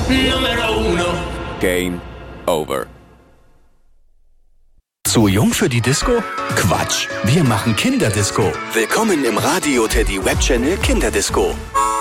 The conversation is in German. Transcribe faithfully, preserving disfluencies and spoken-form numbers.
Numero uno. Game over. Zu jung für die Disco? Quatsch, wir machen Kinderdisco. Willkommen im Radio Teddy Webchannel Kinderdisco.